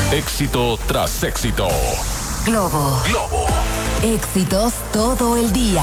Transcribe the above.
Éxito tras éxito. Globo. Éxitos todo el día.